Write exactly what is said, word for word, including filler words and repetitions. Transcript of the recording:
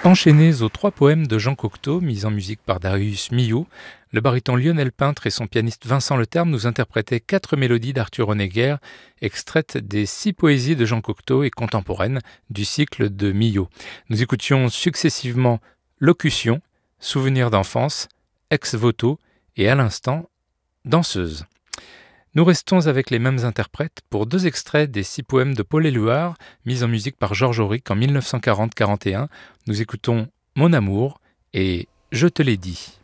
Enchaînés aux trois poèmes de Jean Cocteau, mis en musique par Darius Milhaud, le baryton Lionel Peintre et son pianiste Vincent Leterme nous interprétaient quatre mélodies d'Arthur Honegger, extraites des six poésies de Jean Cocteau et contemporaines du cycle de Milhaud. Nous écoutions successivement Locution, Souvenir d'enfance, Ex voto et à l'instant Danseuse. Nous restons avec les mêmes interprètes pour deux extraits des six poèmes de Paul Éluard, mis en musique par Georges Auric en dix-neuf cent quarante quarante et un. Nous écoutons Mon amour et Je te l'ai dit.